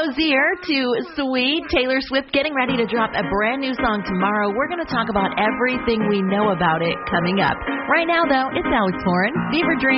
Hozier to Sweet. Taylor Swift getting ready to drop a brand new song tomorrow. We're going to talk about everything we know about it coming up. Right now, though, it's Alex Lauren, Fever Dream.